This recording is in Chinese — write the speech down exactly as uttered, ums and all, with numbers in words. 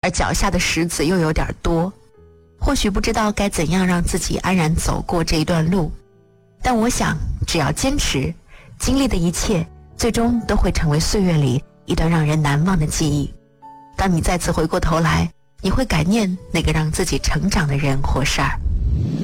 而脚下的石子又有点多，或许不知道该怎样让自己安然走过这一段路，但我想只要坚持，经历的一切最终都会成为岁月里一段让人难忘的记忆。当你再次回过头来，你会感念那个让自己成长的人或事儿。